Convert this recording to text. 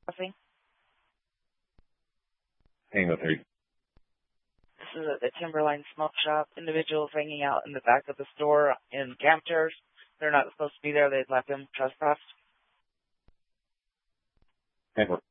Crossing. Hang with her. This is at the Timberline Smoke Shop. Individuals hanging out in the back of the store in camp chairs. They're not supposed to be there. They've left them trespassed. Hang with